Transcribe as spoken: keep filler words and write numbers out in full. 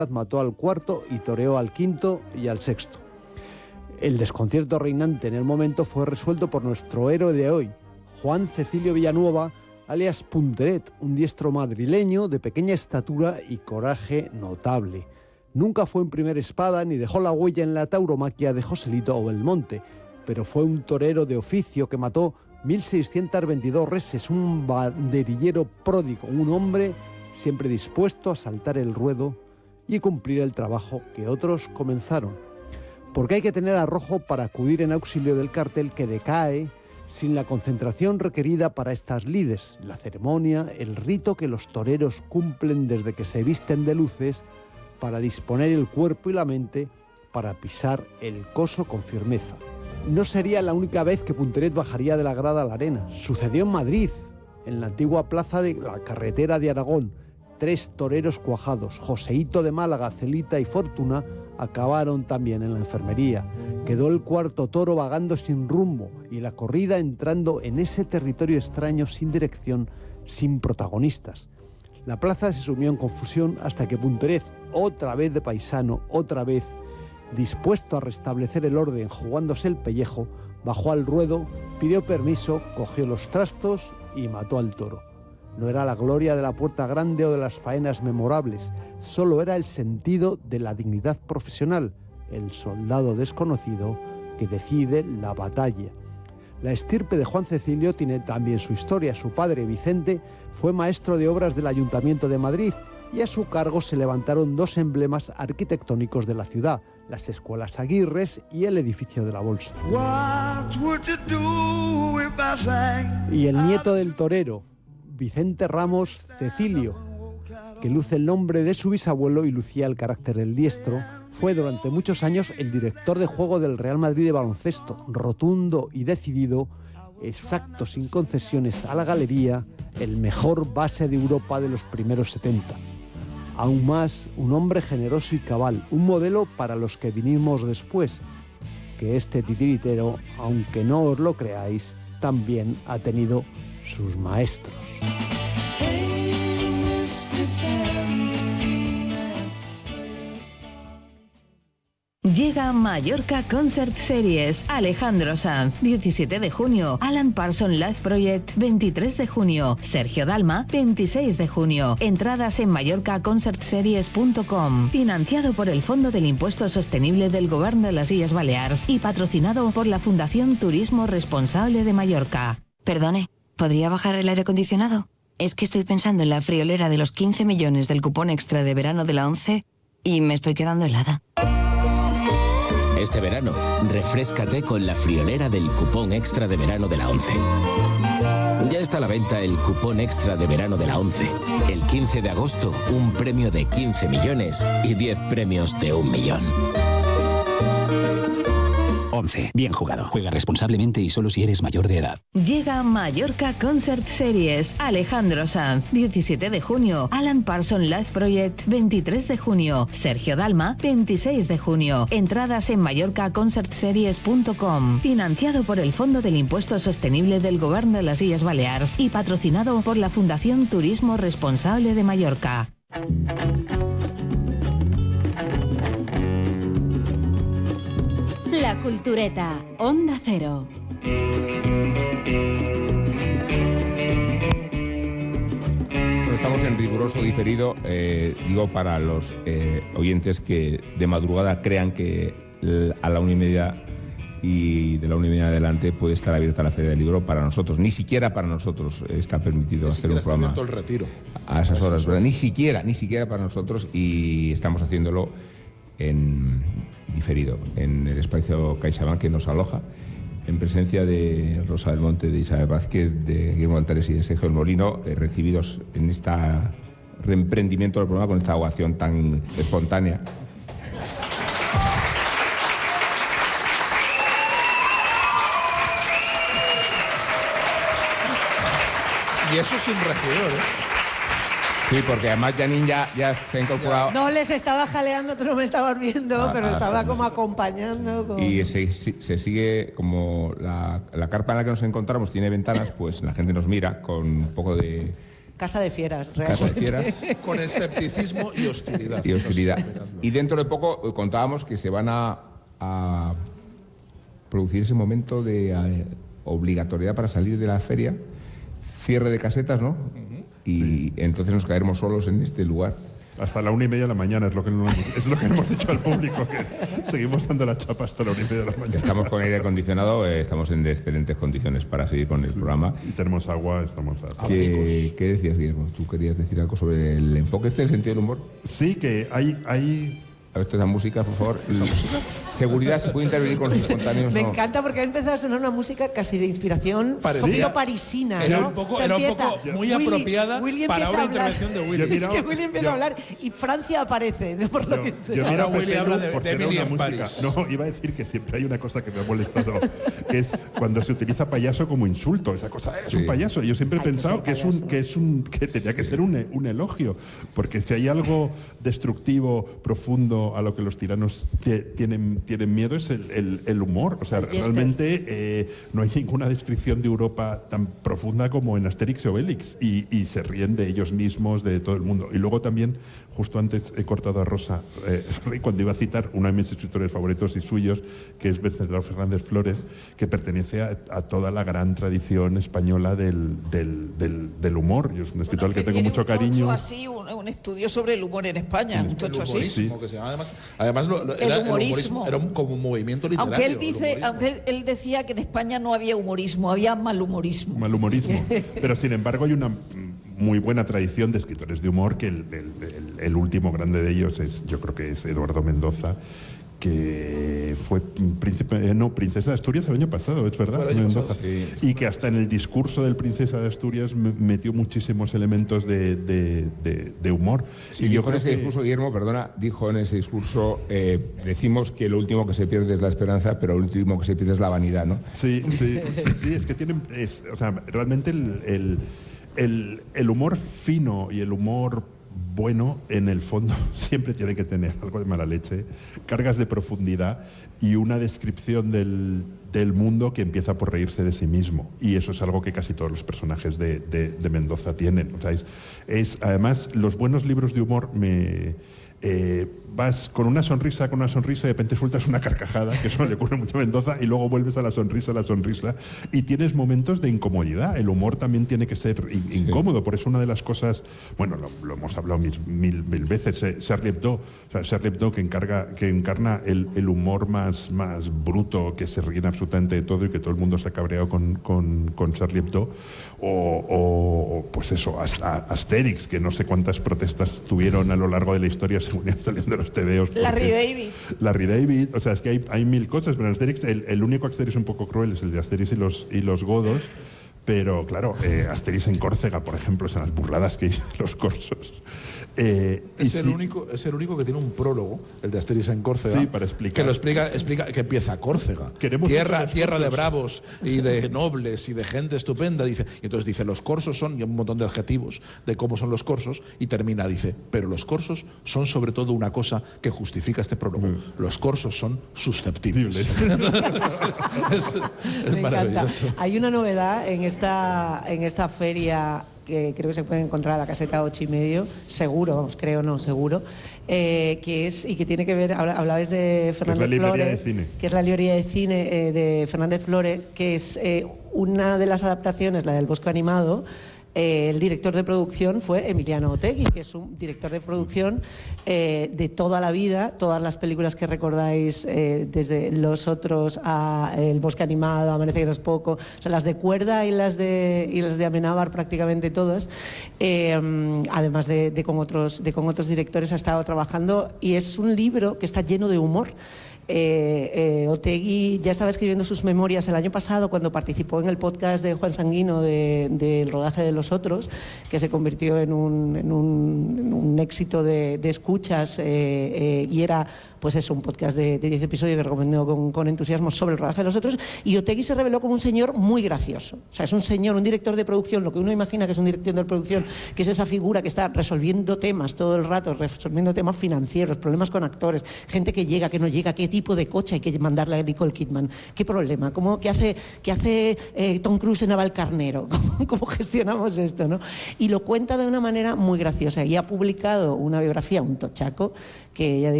mató al cuarto y toreó al quinto y al sexto. El desconcierto reinante en el momento fue resuelto por nuestro héroe de hoy, Juan Cecilio Villanueva, alias Punteret, un diestro madrileño de pequeña estatura y coraje notable. Nunca fue en primera espada ni dejó la huella en la tauromaquia de Joselito o Belmonte, pero fue un torero de oficio que mató mil seiscientas veintidós reses, un banderillero pródigo, un hombre siempre dispuesto a saltar el ruedo y cumplir el trabajo que otros comenzaron. Porque hay que tener arrojo para acudir en auxilio del cartel que decae sin la concentración requerida para estas lides, la ceremonia, el rito que los toreros cumplen desde que se visten de luces para disponer el cuerpo y la mente para pisar el coso con firmeza. No sería la única vez que Punteret bajaría de la grada a la arena. Sucedió en Madrid, en la antigua plaza de la carretera de Aragón. Tres toreros cuajados, Joseito de Málaga, Celita y Fortuna, acabaron también en la enfermería. Quedó el cuarto toro vagando sin rumbo y la corrida entrando en ese territorio extraño sin dirección, sin protagonistas. La plaza se sumió en confusión hasta que Punteret, otra vez de paisano, otra vez dispuesto a restablecer el orden jugándose el pellejo, bajó al ruedo, pidió permiso, cogió los trastos y mató al toro. No era la gloria de la puerta grande o de las faenas memorables, solo era el sentido de la dignidad profesional, el soldado desconocido que decide la batalla. La estirpe de Juan Cecilio tiene también su historia. Su padre, Vicente, fue maestro de obras del Ayuntamiento de Madrid y a su cargo se levantaron dos emblemas arquitectónicos de la ciudad, las escuelas Aguirres y el edificio de la Bolsa. Y el nieto del torero, Vicente Ramos Cecilio, que luce el nombre de su bisabuelo y lucía el carácter del diestro, fue durante muchos años el director de juego del Real Madrid de baloncesto, rotundo y decidido, exacto sin concesiones a la galería, el mejor base de Europa de los primeros setenta. Aún más, un hombre generoso y cabal, un modelo para los que vinimos después, que este titiritero, aunque no os lo creáis, también ha tenido sus maestros. Llega Mallorca Concert Series, Alejandro Sanz, diecisiete de junio, Alan Parsons Live Project, veintitrés de junio, Sergio Dalma, veintiséis de junio. Entradas en mallorca concert series punto com, financiado por el Fondo del Impuesto Sostenible del Govern de las Illes Balears y patrocinado por la Fundación Turismo Responsable de Mallorca. Perdone, ¿podría bajar el aire acondicionado? Es que estoy pensando en la friolera de los quince millones del cupón extra de verano de la ONCE y me estoy quedando helada. Este verano, refréscate con la friolera del cupón extra de verano de la ONCE. Ya está a la venta el cupón extra de verano de la ONCE. El quince de agosto, un premio de quince millones y diez premios de un millón. ONCE. Bien jugado. Juega responsablemente y solo si eres mayor de edad. Llega Mallorca Concert Series, Alejandro Sanz, diecisiete de junio, Alan Parsons Live Project, veintitrés de junio, Sergio Dalma, veintiséis de junio. Entradas en mallorca concert series punto com, financiado por el Fondo del Impuesto Sostenible del Govern de las Illes Balears y patrocinado por la Fundación Turismo Responsable de Mallorca. La Cultureta, Onda Cero. Bueno, estamos en riguroso diferido, eh, digo para los eh, oyentes que de madrugada crean que a la una y media y de la una y media adelante puede estar abierta la Feria del Libro. Para nosotros, ni siquiera para nosotros está permitido ni hacer un programa está abierto el retiro a esas horas, ¿verdad? Ni siquiera, ni siquiera para nosotros, y estamos haciéndolo en diferido en el espacio CaixaBank que nos aloja, en presencia de Rosa del Monte, de Isabel Vázquez, de Guillermo Altares y de Sergio del Molino, eh, recibidos en este reemprendimiento del programa con esta ovación tan espontánea. Y eso sin regidor, ¿eh? Sí, porque además Janine ya, ya se ha incorporado. No les estaba jaleando, tú no me estabas viendo, Ah, pero ah, estaba sí, como sí. acompañando. Como... Y se, se sigue, como la, la carpa en la que nos encontramos tiene ventanas, pues la gente nos mira con un poco de casa de fieras, Casa de fieras. Con escepticismo y hostilidad. Y hostilidad. Y dentro de poco contábamos que se van a, a producir ese momento de a, obligatoriedad para salir de la feria, cierre de casetas, ¿no? Uh-huh. Y sí. Entonces nos caeremos solos en este lugar. Hasta la una y media de la mañana es lo que, es lo que hemos dicho al público, que seguimos dando la chapa hasta la una y media de la mañana. Estamos con aire acondicionado, eh, estamos en excelentes condiciones para seguir con el sí. programa. Y tenemos agua, estamos... ¿Qué, ¿Qué decías, Guillermo? ¿Tú querías decir algo sobre el enfoque este, el sentido del humor? Sí, que hay... hay... A ver, esta música, por favor. Seguridad, ¿se puede intervenir con los espontáneos? Me no. encanta porque ha empezado a sonar una música casi de inspiración poquito parisina, era ¿no? un poco, o sea, era un empieza, poco muy Willy, apropiada Willy para una intervención de Willy. Es que Willy empieza yo, a hablar y Francia aparece, por lo yo, que sea. Yo mira, Ahora Willy habla de, de Emily en París. No, iba a decir que siempre hay una cosa que me ha molestado, que es cuando se utiliza payaso como insulto. Esa cosa, es sí. un payaso. Yo siempre he Ay, pensado que, que es un que es un que tenía que sí. ser un, un elogio, porque si hay algo destructivo, profundo a lo que los tiranos tienen, tienen miedo es el, el, el humor. O sea, el realmente eh, no hay ninguna descripción de Europa tan profunda como en Asterix y Obelix. Y, y se ríen de ellos mismos, de todo el mundo. Y luego también, justo antes he cortado a Rosa, eh, cuando iba a citar uno de mis escritores favoritos y suyos, que es Wenceslao Fernández Flores, que pertenece a, a toda la gran tradición española del, del, del, del humor. Yo es un escritor bueno, al que, que tengo mucho cariño. Un así, un, un estudio sobre el humor en España. Un tocho así. Sí. Que se llama, además, además lo, lo, el, era, humorismo. el humorismo era un, como un movimiento literario. Aunque él dice, aunque él, él decía que en España no había humorismo, había malhumorismo. Malhumorismo. Pero sin embargo hay una muy buena tradición de escritores de humor, que el, el, el, el último grande de ellos es, yo creo que es Eduardo Mendoza, que fue príncipe, no, princesa de Asturias el año pasado, es verdad, año Mendoza, pasado, sí. Y que hasta en el discurso del princesa de Asturias metió muchísimos elementos de, de, de, de humor. Sí, y yo con ese que... discurso, Guillermo, perdona, dijo en ese discurso, eh, decimos que lo último que se pierde es la esperanza, pero lo último que se pierde es la vanidad, ¿no? Sí, sí, sí, sí es que tienen, es, o sea, realmente el, el, el, el humor fino y el humor bueno, en el fondo, siempre tiene que tener algo de mala leche, cargas de profundidad y una descripción del, del mundo que empieza por reírse de sí mismo. Y eso es algo que casi todos los personajes de, de, de Mendoza tienen. O sea, es, es, además, los buenos libros de humor me... Eh, vas con una sonrisa, con una sonrisa y de repente sueltas una carcajada, que eso le ocurre mucho a Mendoza, y luego vuelves a la sonrisa, a la sonrisa, y tienes momentos de incomodidad. El humor también tiene que ser in sí. incómodo, por eso una de las cosas, bueno, lo, lo hemos hablado mil, mil, mil veces, eh, Charlie Hebdo, o sea, Charlie Hebdo que, encarga, que encarna el, el humor más, más bruto, que se ríen absolutamente de todo y que todo el mundo se ha cabreado con, con, con Charlie Hebdo, o, o pues eso, hasta Asterix, que no sé cuántas protestas tuvieron a lo largo de la historia según iban saliendo los tebeos. Larry David. Larry David, o sea, es que hay, hay mil cosas, pero en Asterix, el, el único Asterix un poco cruel es el de Asterix y los, y los godos, pero claro, eh, Asterix en Córcega, por ejemplo, son las burradas que dicen los corsos. Eh, es, el sí, único, es el único que tiene un prólogo, el de Asterix en Córcega, sí, para explicar. Que lo explica, explica que empieza Córcega, Queremos tierra, tierra de bravos y de nobles y de gente estupenda, dice, y entonces dice, los corsos son, y un montón de adjetivos de cómo son los corsos, y termina, dice, pero los corsos son sobre todo una cosa que justifica este prólogo, mm. los corsos son susceptibles. es, es Me encanta. Hay una novedad en esta, en esta feria que creo que se puede encontrar a la caseta ocho y medio, seguro, vamos, creo no, seguro, eh, que es, y que tiene que ver, hablabais de Fernández que es la Flores, de cine. que es la librería de cine eh, de Fernández Flores, que es eh, una de las adaptaciones, la del Bosque Animado. Eh, el director de producción fue Emiliano Otegi, que es un director de producción eh, de toda la vida, todas las películas que recordáis, eh, desde Los Otros a El Bosque Animado, Amanece que no es poco, o sea, las de Cuerda y las de, y las de Amenábar, prácticamente todas, eh, además de, de, con otros, de con otros directores ha estado trabajando, y es un libro que está lleno de humor. Eh, eh, Otegi ya estaba escribiendo sus memorias el año pasado cuando participó en el podcast de Juan Sanguino del de, de rodaje de Los Otros, que se convirtió en un, en un, en un éxito de, de escuchas eh, eh, y era pues es un podcast de diez episodios que recomiendo con, con entusiasmo sobre el rodaje de Los Otros, y Otegi se reveló como un señor muy gracioso. O sea, es un señor, un director de producción, lo que uno imagina que es un director de producción, que es esa figura que está resolviendo temas todo el rato, resolviendo temas financieros, problemas con actores, gente que llega, que no llega, qué tipo tipo de coche hay que mandarle a Nicole Kidman. ¿Qué problema? ¿Cómo, ¿Qué hace, qué hace eh, Tom Cruise en Navalcarnero? ¿Cómo, ¿Cómo gestionamos esto, no? Y lo cuenta de una manera muy graciosa. Y ha publicado una biografía, un tochaco, que ya